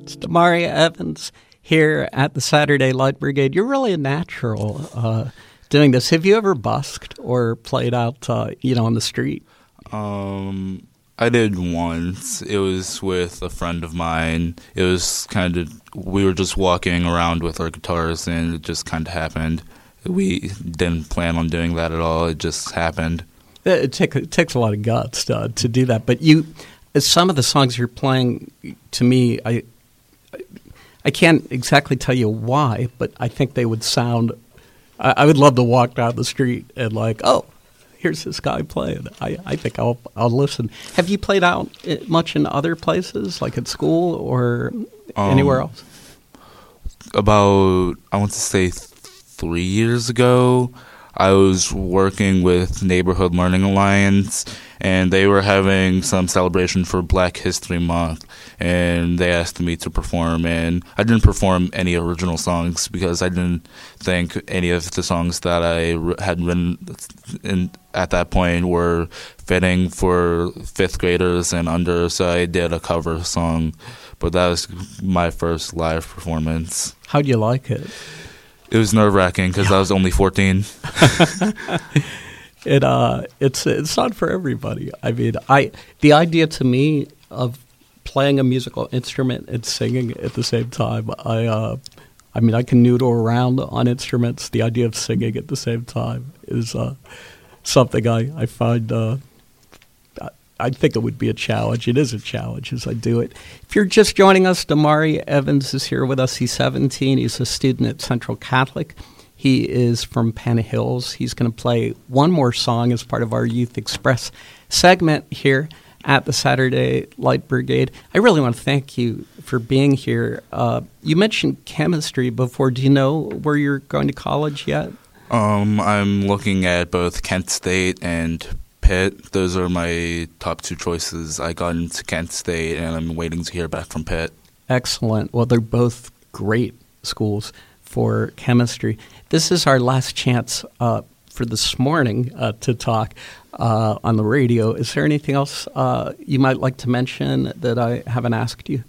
It's Demaria Evans here at the Saturday Light Brigade. You're really a natural doing this. Have you ever busked or played out, on the street? I did once. It was with a friend of mine. It was we were just walking around with our guitars, and it just kind of happened. We didn't plan on doing that at all. It just happened. It takes a lot of guts to do that. But some of the songs you're playing, to me, I can't exactly tell you why, but I think they would sound. I would love to walk down the street and here's this guy playing. I think I'll listen. Have you played out much in other places, like at school or anywhere else? About, I want to say 3 years ago, I was working with Neighborhood Learning Alliance, and they were having some celebration for Black History Month, and they asked me to perform, and I didn't perform any original songs because I didn't think any of the songs that I had written at that point were fitting for fifth graders and under, so I did a cover song, but that was my first live performance. How'd you like it? It was nerve-wracking because I was only 14. It's not for everybody. I mean, the idea to me of playing a musical instrument and singing at the same time, I can noodle around on instruments. The idea of singing at the same time is something I find. I think it would be a challenge. It is a challenge as I do it. If you're just joining us, Demaria Evans is here with us. He's 17. He's a student at Central Catholic. He is from Penn Hills. He's going to play one more song as part of our Youth Express segment here at the Saturday Light Brigade. I really want to thank you for being here. You mentioned chemistry before. Do you know where you're going to college yet? I'm looking at both Kent State and Pitt. Those are my top two choices. I got into Kent State, and I'm waiting to hear back from Pitt. Excellent. Well, they're both great schools for chemistry. This is our last chance for this morning to talk on the radio. Is there anything else you might like to mention that I haven't asked you?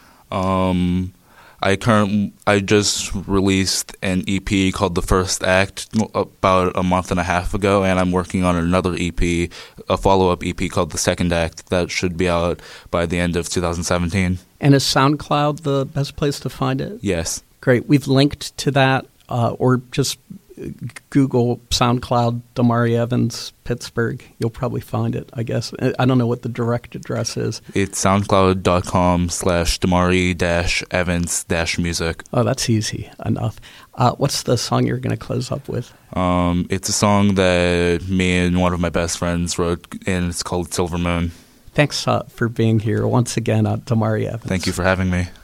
I just released an EP called The First Act about a month and a half ago, and I'm working on another EP, a follow-up EP called The Second Act that should be out by the end of 2017. And is SoundCloud the best place to find it? Yes. Great. We've linked to that, or just Google SoundCloud, Demaria Evans, Pittsburgh. You'll probably find it, I guess. I don't know what the direct address is. It's soundcloud.com/Demaria-Evans-music. Oh, that's easy enough. What's the song you're going to close up with? It's a song that me and one of my best friends wrote, and it's called Silver Moon. Thanks for being here once again, Demaria Evans. Thank you for having me.